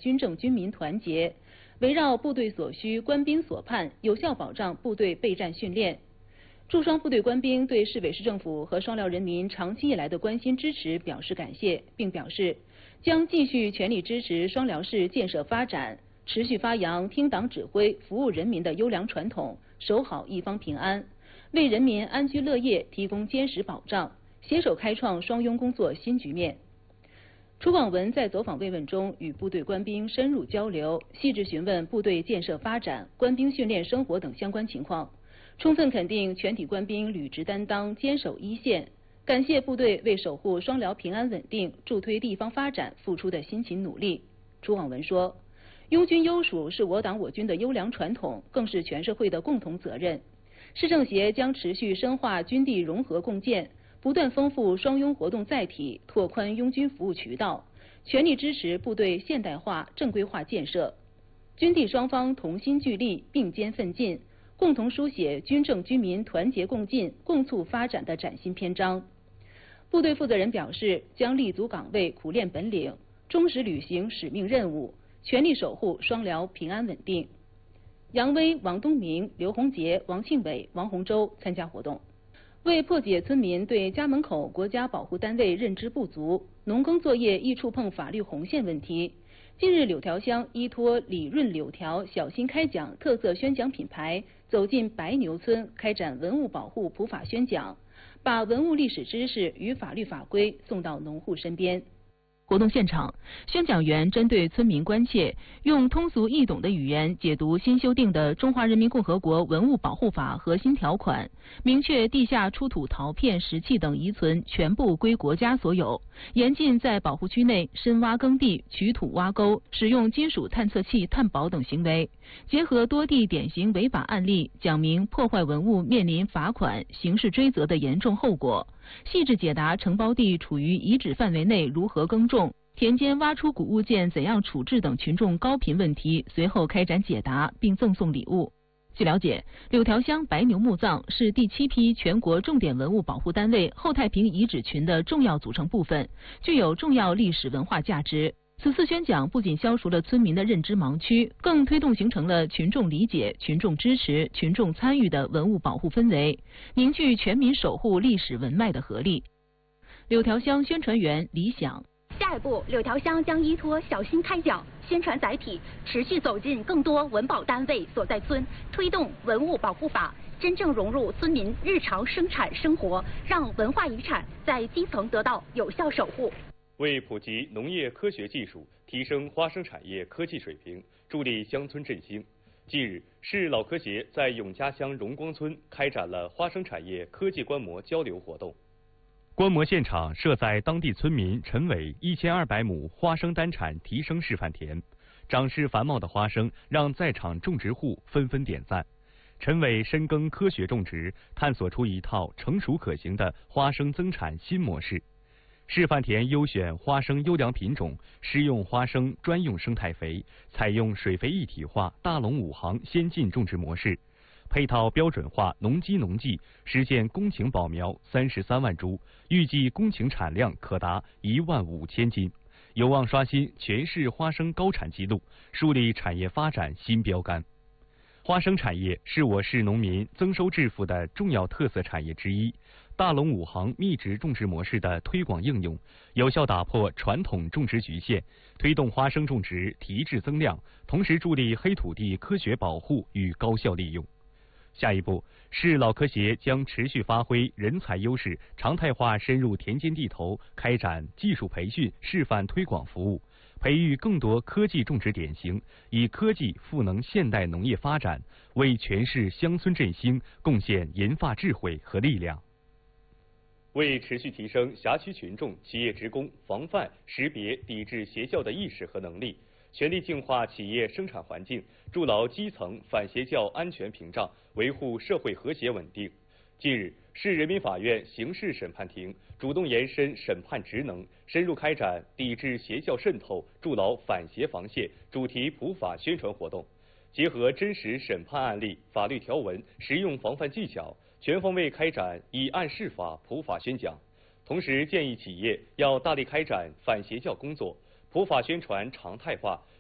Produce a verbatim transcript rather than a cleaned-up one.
军政军民团结，围绕部队所需、官兵所盼，有效保障部队备战训练。驻双部队官兵对市委市政府和双辽人民长期以来的关心支持表示感谢，并表示将继续全力支持双辽市建设发展，持续发扬听党指挥、服务人民的优良传统，守好一方平安，为人民安居乐业提供坚实保障，携手开创双拥工作新局面。楚广文在走访慰问中与部队官兵深入交流，细致询问部队建设发展、官兵训练生活等相关情况，充分肯定全体官兵履职担当、坚守一线，感谢部队为守护双辽平安稳定、助推地方发展付出的辛勤努力。楚广文说，拥军优属是我党我军的优良传统，更是全社会的共同责任。市政协将持续深化军地融合共建，不断丰富双拥活动载体，拓宽拥军服务渠道，全力支持部队现代化、正规化建设。军地双方同心聚力、并肩奋进，共同书写军政军民团结共进、共促发展的崭新篇章。部队负责人表示，将立足岗位、苦练本领，忠实履行使命任务，全力守护双辽平安稳定。杨威、王东明、刘洪杰、王庆伟、王洪洲参加活动。为破解村民对家门口国家保护单位认知不足、农耕作业易触碰法律红线问题，近日柳条乡依托李润柳条小心开讲特色宣讲品牌，走进白牛村，开展文物保护普法宣讲，把文物历史知识与法律法规送到农户身边。活动现场，宣讲员针对村民关切，用通俗易懂的语言解读新修订的《中华人民共和国文物保护法》核心条款，明确地下出土陶片、石器等遗存全部归国家所有，严禁在保护区内深挖耕地、取土挖沟、使用金属探测器探宝等行为。结合多地典型违法案例，讲明破坏文物面临罚款、刑事追责的严重后果，细致解答承包地处于遗址范围内如何耕种、田间挖出古物件怎样处置等群众高频问题，随后开展解答并赠送礼物。据了解，柳条乡白牛墓葬是第七批全国重点文物保护单位后太平遗址群的重要组成部分，具有重要历史文化价值。此次宣讲不仅消除了村民的认知盲区，更推动形成了群众理解、群众支持、群众参与的文物保护氛围，凝聚全民守护历史文脉的合力。柳条乡宣传员李想。 下一步，柳条乡将依托小心开讲宣传载体，持续走进更多文保单位所在村，推动文物保护法真正融入村民日常生产生活，让文化遗产在基层得到有效守护。 为普及农业科学技术，提升花生产业科技水平，助力乡村振兴，近日，市老科协在永嘉乡荣光村开展了花生产业科技观摩交流活动。观摩现场设在当地村民陈伟一千二百亩花生单产提升示范田，长势繁茂的花生让在场种植户纷纷点赞。陈伟深耕科学种植，探索出一套成熟可行的花生增产新模式。示范田优选花生优良品种，施用花生专用生态肥，采用水肥一体化大龙五行先进种植模式，配套标准化农机农技，实现公顷保苗三十三万株，预计公顷产量可达一万五千斤，有望刷新全市花生高产记录，树立产业发展新标杆。花生产业是我市农民增收致富的重要特色产业之一。大龙五行密植种植模式的推广应用，有效打破传统种植局限，推动花生种植提质增量，同时助力黑土地科学保护与高效利用。下一步，市老科协将持续发挥人才优势，常态化深入田间地头，开展技术培训、示范推广服务，培育更多科技种植典型，以科技赋能现代农业发展，为全市乡村振兴贡献研发智慧和力量。为持续提升辖区群众、企业职工防范、识别、抵制邪教的意识和能力，全力净化企业生产环境，筑牢基层反邪教安全屏障，维护社会和谐稳定。近日，市人民法院刑事审判庭主动延伸审判职能，深入开展抵制邪教渗透、筑牢反邪防线主题普法宣传活动，结合真实审判案例、法律条文、实用防范技巧，全方位开展以案释法普法宣讲。同时，建议企业要大力开展反邪教工作，普法宣传常态化，